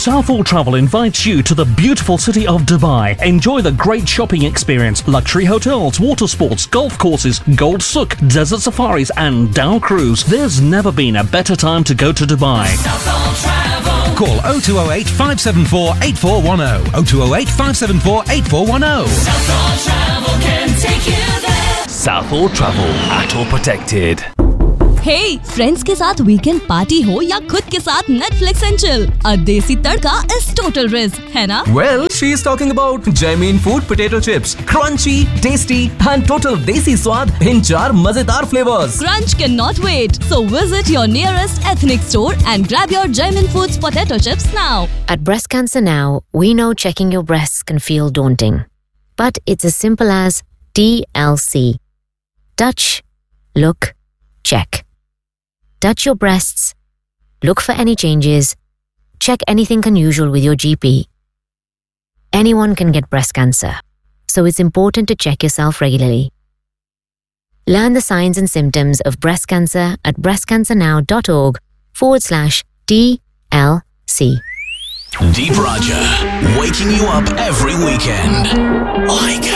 Southall Travel invites you to the beautiful city of Dubai. Enjoy the great shopping experience, luxury hotels, water sports, golf courses, Gold Souk, desert safaris and Dow Cruise. There's never been a better time to go to Dubai. Southall Travel. Call 0208 574 8410. 0208 574 8410. Southall Travel can take you there. Southall Travel, ATO protected. Hey, friends के साथ weekend party हो या खुद के साथ Netflix and chill, अ देसी तड़का is total risk, है ना? Well, she is talking about Jaimeen Food Potato Chips. Crunchy, tasty and total desi स्वाद in 4 मजेदार flavors. Crunch cannot wait. So visit your nearest ethnic store and grab your Jaimeen Foods potato chips now. At Breast Cancer Now, we know checking your breasts can feel daunting. But it's as simple as TLC. Touch, look, check. Touch your breasts, look for any changes, check anything unusual with your GP. Anyone can get breast cancer, so it's important to check yourself regularly. Learn the signs and symptoms of breast cancer at breastcancernow.org/TLC. Deep Raja, waking you up every weekend. Like